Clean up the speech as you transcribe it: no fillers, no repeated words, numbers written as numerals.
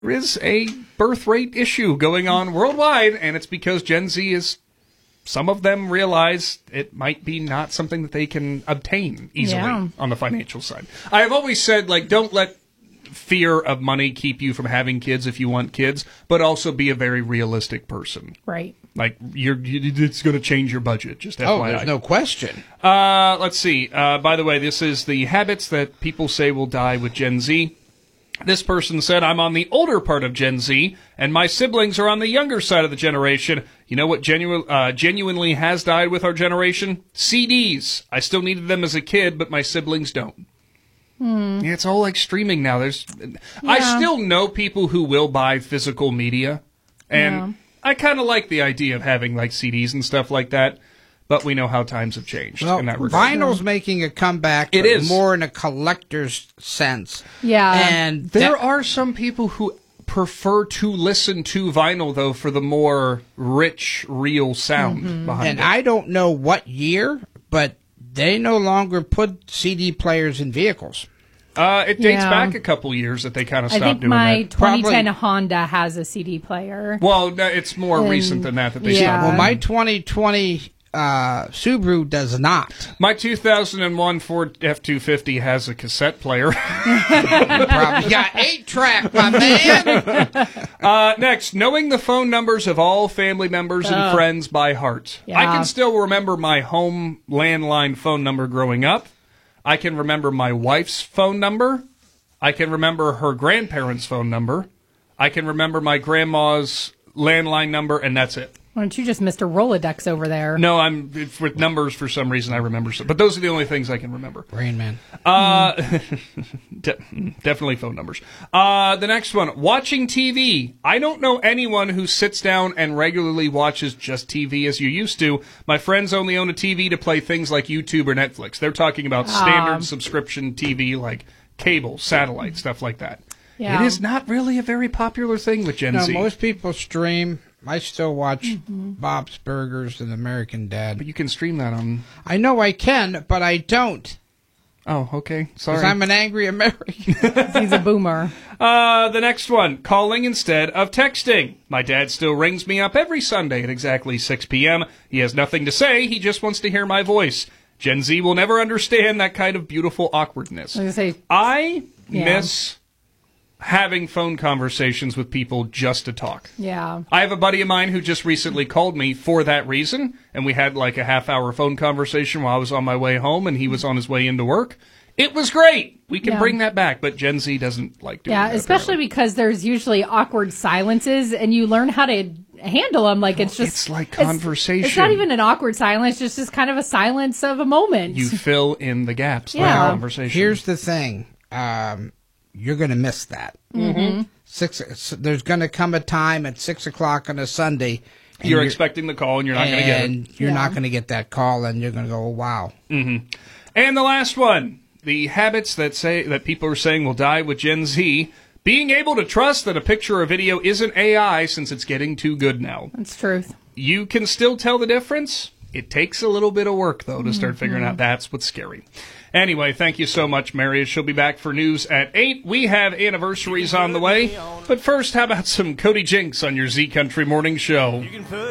there is a birth rate issue going on worldwide, and it's because Gen Z is, some of them realize it might be not something that they can obtain easily on the financial side. I have always said, like, don't let fear of money keep you from having kids if you want kids, but also be a very realistic person. Right. Like, it's going to change your budget, just FYI. Oh, there's no question. Let's see. By the way, this is the habits that people say will die with Gen Z. This person said, I'm on the older part of Gen Z, and my siblings are on the younger side of the generation. You know what genuinely has died with our generation? CDs. I still needed them as a kid, but my siblings don't. Yeah, it's all like streaming now. I still know people who will buy physical media, and I kind of like the idea of having like CDs and stuff like that. But we know how times have changed in that regard. Vinyl's making a comeback. It is more in a collector's sense. Yeah, and there are some people who prefer to listen to vinyl though for the more rich, real sound behind it. And I don't know what year, but they no longer put CD players in vehicles. It dates back a couple years that they kind of stopped doing that. I think my 2010 Honda has a CD player. Well, it's more recent than that they stopped. Well, my 2020 Subaru does not. My 2001 Ford F-250 has a cassette player. Probably got 8-track, my man. Next, knowing the phone numbers of all family members and friends by heart. Yeah. I can still remember my home landline phone number growing up. I can remember my wife's phone number. I can remember her grandparents' phone number. I can remember my grandma's landline number, and that's it. Why don't you just Mr. Rolodex over there? No, I'm with numbers for some reason I remember. But those are the only things I can remember. Rain Man. Definitely phone numbers. The next one, watching TV. I don't know anyone who sits down and regularly watches just TV as you used to. My friends only own a TV to play things like YouTube or Netflix. They're talking about standard subscription TV like cable, satellite, stuff like that. Yeah. It is not really a very popular thing with Gen Z. Most people stream. I still watch Bob's Burgers and American Dad. But you can stream that on... I know I can, but I don't. Oh, okay. Sorry. Because I'm an angry American. He's a boomer. The next one, calling instead of texting. My dad still rings me up every Sunday at exactly 6 p.m. He has nothing to say. He just wants to hear my voice. Gen Z will never understand that kind of beautiful awkwardness. I miss having phone conversations with people just to talk. Yeah. I have a buddy of mine who just recently called me for that reason, and we had like a half-hour phone conversation while I was on my way home, and he was on his way into work. It was great. We can bring that back, but Gen Z doesn't like doing that. Yeah, especially because there's usually awkward silences, and you learn how to handle them. Like it's like conversation. It's not even an awkward silence; it's just kind of a silence of a moment. You fill in the gaps. Yeah. Like a conversation. Here's the thing. You're going to miss that. There's going to come a time at 6 o'clock on a Sunday. You're expecting the call, and you're not going to get it. And you're not going to get that call, and you're going to go, oh, wow. And the last one, the habits that people are saying will die with Gen Z. Being able to trust that a picture or video isn't AI since it's getting too good now. That's truth. You can still tell the difference. It takes a little bit of work, though, to start figuring out that's what's scary. Anyway, thank you so much, Mary. She'll be back for news at 8. We have anniversaries on the way. But first, how about some Cody Jinks on your Z Country Morning Show?